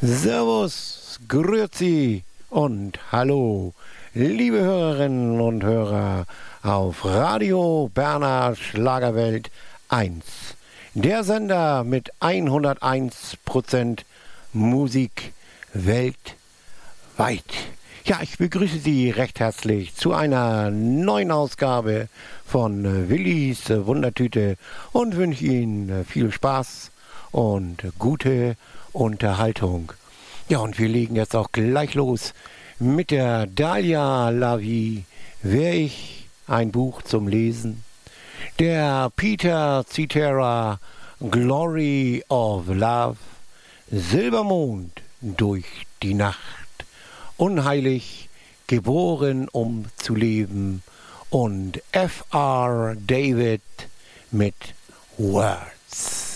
Servus, Grüezi und Hallo, liebe Hörerinnen und Hörer auf Radio Berner Schlagerwelt 1. Der Sender mit 101% Musik weltweit. Ja, ich begrüße Sie recht herzlich zu einer neuen Ausgabe von Willis Wundertüte und wünsche Ihnen viel Spaß und gute Unterhaltung. Ja, und wir legen jetzt auch gleich los mit der Dahlia Lavi, Wär ich ein Buch zum Lesen. Der Peter Cetera, Glory of Love, Silbermond durch die Nacht, unheilig geboren, um zu leben, und F.R. David mit Words.